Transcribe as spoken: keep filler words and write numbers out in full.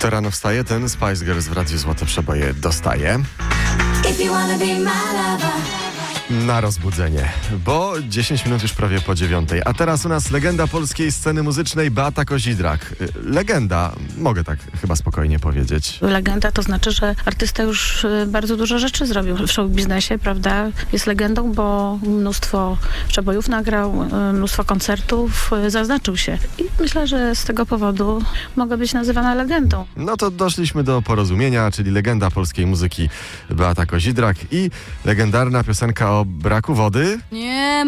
Kto rano wstaje, ten Spice Girls w Radiu Złote Przeboje dostaje. Na rozbudzenie, bo dziesięć minut już prawie po dziewiątej. A teraz u nas legenda polskiej sceny muzycznej Beata Kozidrak. Legenda, mogę tak chyba spokojnie powiedzieć. Legenda to znaczy, że artysta już bardzo dużo rzeczy zrobił w show biznesie, prawda? Jest legendą, bo mnóstwo przebojów nagrał, mnóstwo koncertów, zaznaczył się. I myślę, że z tego powodu mogę być nazywana legendą. No to doszliśmy do porozumienia, czyli legenda polskiej muzyki Beata Kozidrak i legendarna piosenka o braku wody. Nie